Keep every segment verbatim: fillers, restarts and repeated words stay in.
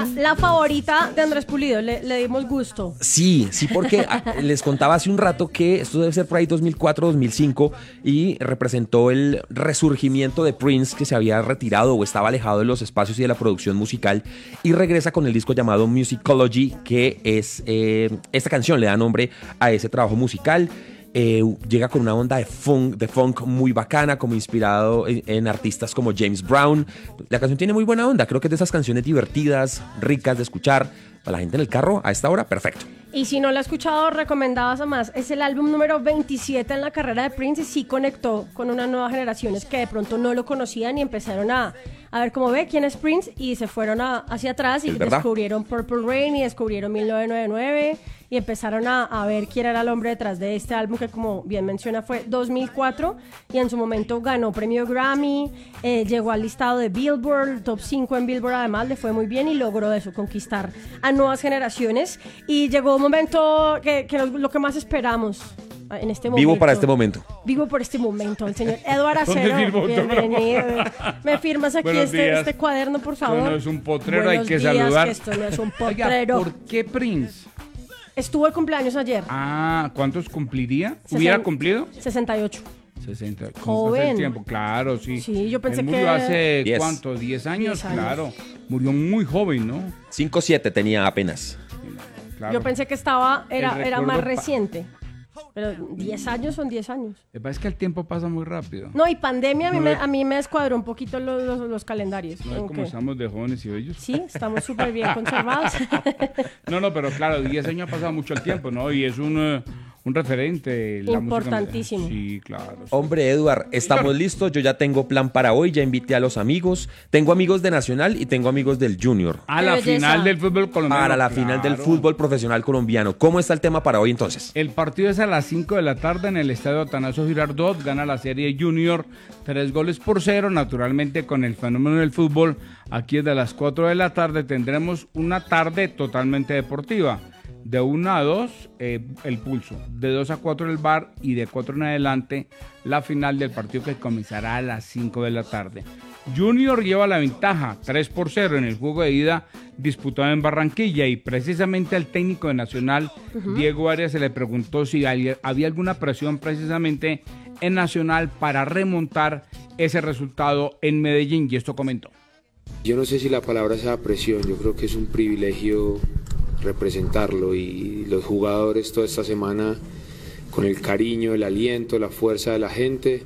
La, la favorita de Andrés Pulido, le, le dimos gusto. Sí, sí, porque les contaba hace un rato que esto debe ser por ahí dos mil cuatro, dos mil cinco y representó el resurgimiento de Prince, que se había retirado o estaba alejado de los espacios y de la producción musical, y regresa con el disco llamado Musicology, que es eh, esta canción le da nombre a ese trabajo musical. Eh, llega con una onda de funk, de funk muy bacana, como inspirado en, en artistas como James Brown. La canción tiene muy buena onda, creo que es de esas canciones divertidas, ricas de escuchar para la gente en el carro a esta hora, perfecto. Y si no la has escuchado, recomendadas a más. Es el álbum número veintisiete en la carrera de Prince y sí conectó con unas nuevas generaciones que de pronto no lo conocían y empezaron a, a ver cómo ve quién es Prince y se fueron a, hacia atrás y descubrieron Purple Rain y descubrieron mil novecientos noventa y nueve y empezaron a, a ver quién era el hombre detrás de este álbum que, como bien menciona, fue dos mil cuatro y en su momento ganó premio Grammy, eh, llegó al listado de Billboard, top cinco en Billboard, además le fue muy bien y logró eso, conquistar a nuevas generaciones, y llegó un momento que, que lo, lo que más esperamos en este momento. Vivo para este momento. Vivo por este momento, el señor Eduardo Acero. Bienvenido. ¿Me firmas aquí este, este cuaderno, por favor? Esto no es un potrero, Buenos hay que días, saludar. Que esto no es un potrero. Oiga, ¿por qué Prince? Estuvo de cumpleaños ayer. Ah, ¿cuántos cumpliría? Sesen- ¿Hubiera cumplido? sesenta y ocho. sesenta. Joven. Hace tiempo, claro, sí. Sí, yo pensé Él murió que- hace, Diez. ¿cuánto? ¿diez años? Diez años. Claro. Murió muy joven, ¿no? cinco siete tenía apenas. Claro. Yo pensé que estaba, era, El era recuerdo más pa- reciente. Pero diez años son diez años. Lo que pasa es que el tiempo pasa muy rápido. No, y pandemia a mí, No me, le- a mí me descuadró un poquito los, los, los calendarios. No es Como como que- estamos de jóvenes y bellos. Sí, estamos súper bien conservados. No, no, pero claro, diez años ha pasado mucho el tiempo, ¿no? Y es un, eh, un referente. La Importantísimo. Música, sí, claro. Sí. Hombre, Eduard, estamos listos. Yo ya tengo plan para hoy, ya invité a los amigos. Tengo amigos de Nacional y tengo amigos del Junior. A Qué la belleza. final del fútbol colombiano. Para la claro. final del fútbol profesional colombiano. ¿Cómo está el tema para hoy entonces? El partido es a las cinco de la tarde en el estadio Atanasio Girardot. Gana la serie Junior tres goles por cero. Naturalmente, con el fenómeno del fútbol, aquí desde las cuatro de la tarde tendremos una tarde totalmente deportiva. De una a dos, eh, el pulso. De dos a cuatro el bar y de cuatro en adelante, la final del partido que comenzará a las cinco de la tarde. Junior lleva la ventaja, tres por cero en el juego de ida disputado en Barranquilla, y precisamente al técnico de Nacional, uh-huh. Diego Arias, se le preguntó si había, había alguna presión precisamente en Nacional para remontar ese resultado en Medellín, y esto comentó. Yo no sé si la palabra sea presión, yo creo que es un privilegio representarlo, y los jugadores toda esta semana, con el cariño, el aliento, la fuerza de la gente,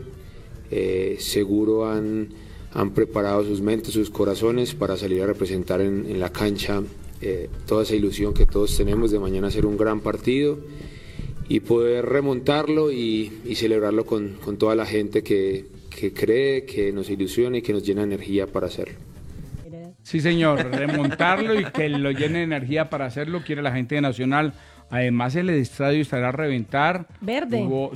eh, seguro han, han preparado sus mentes, sus corazones para salir a representar en, en la cancha eh, toda esa ilusión que todos tenemos de mañana hacer un gran partido y poder remontarlo y, y celebrarlo con, con toda la gente que, que cree, que nos ilusiona y que nos llena de energía para hacerlo. Sí, señor, remontarlo y que lo llene de energía para hacerlo quiere la gente de Nacional. Además, el estadio estará a reventar. Verde. Hubo,